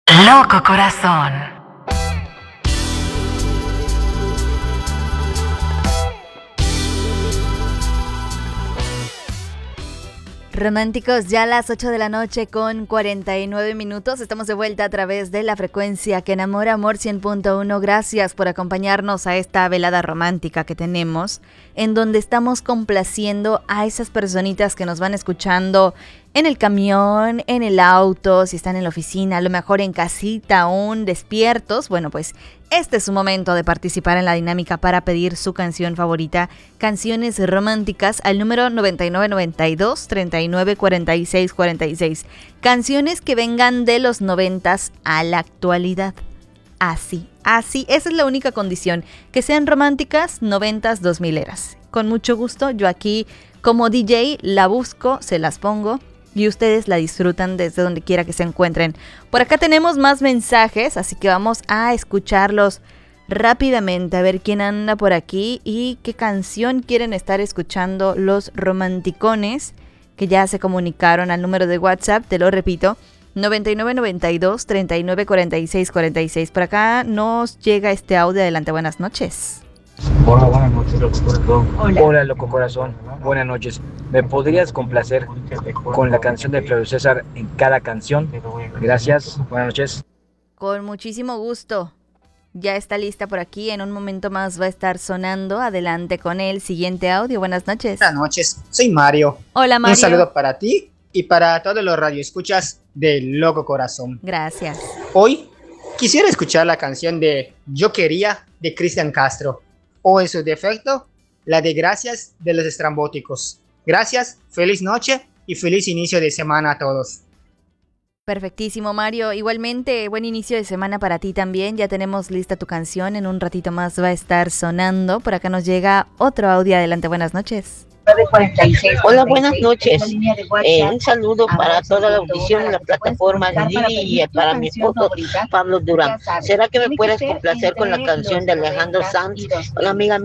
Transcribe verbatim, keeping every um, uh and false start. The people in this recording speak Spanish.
Loco Corazón. Románticos, ya a las ocho de la noche con cuarenta y nueve minutos. Estamos de vuelta a través de la frecuencia que enamora, Amor cien punto uno. Gracias por acompañarnos a esta velada romántica que tenemos, en donde estamos complaciendo a esas personitas que nos van escuchando en el camión, en el auto, si están en la oficina, a lo mejor en casita, aún despiertos. Bueno, pues este es su momento de participar en la dinámica para pedir su canción favorita, canciones románticas, al número noventa y nueve noventa y dos, treinta y nueve cuarenta y seis cuarenta y seis. Canciones que vengan de los noventas a la actualidad. Así, así, esa es la única condición, que sean románticas, noventas, dos mileras. Con mucho gusto, yo aquí como D J la busco, se las pongo y ustedes la disfrutan desde donde quiera que se encuentren. Por acá tenemos más mensajes, así que vamos a escucharlos rápidamente, a ver quién anda por aquí y qué canción quieren estar escuchando los romanticones que ya se comunicaron al número de WhatsApp. Te lo repito, noventa y nueve noventa y dos, treinta y nueve cuarenta y seis cuarenta y seis. Por acá nos llega este audio. Adelante, buenas noches. Hola, buenas noches, Loco Corazón. Hola. Hola, Loco Corazón. Buenas noches. ¿Me podrías complacer con la canción de Flavio César en cada canción? Gracias. Buenas noches. Con muchísimo gusto. Ya está lista por aquí. En un momento más va a estar sonando. Adelante con el siguiente audio. Buenas noches. Buenas noches. Soy Mario. Hola, Mario. Un saludo para ti y para todos los radioescuchas de Loco Corazón. Gracias. Hoy quisiera escuchar la canción de Yo Quería de Cristian Castro, o en su defecto, la de Gracias de los Estrambóticos. Gracias, feliz noche y feliz inicio de semana a todos. Perfectísimo, Mario. Igualmente, buen inicio de semana para ti también. Ya tenemos lista tu canción. En un ratito más va a estar sonando. Por acá nos llega otro audio. Adelante, buenas noches. Hola, buenas noches. Eh, un saludo para toda la audición en la plataforma de Didi y para mi esposo Pablo Durán. ¿Será que me puedes complacer con la canción de Alejandro Sanz? Hola, amiga.